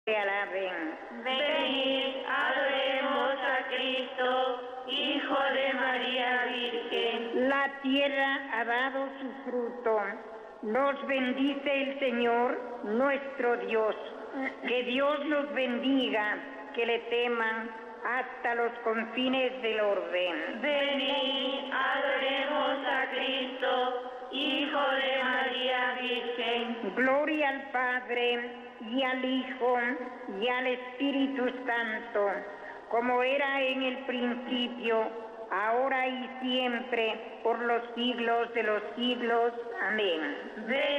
te alaben. Venid, adoremos a Cristo, Hijo de María Virgen. La tierra ha dado su fruto. Nos bendice el Señor, nuestro Dios. Que Dios nos bendiga, que le teman hasta los confines del orden. Venid, adoremos a Cristo, Hijo de María Virgen. Gloria al Padre, y al Hijo, y al Espíritu Santo, como era en el principio, ahora y siempre, por los siglos de los siglos. Amén.